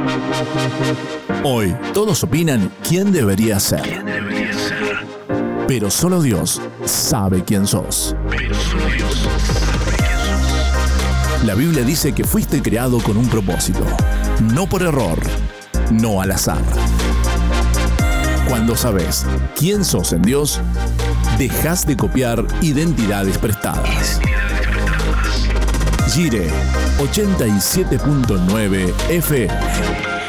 Hoy todos opinan quién debería ser. Pero solo Dios sabe quién sos. La Biblia dice que fuiste creado con un propósito, no por error, no al azar. Cuando sabes quién sos en Dios, dejas de copiar identidades prestadas. Gire 87.9 FM.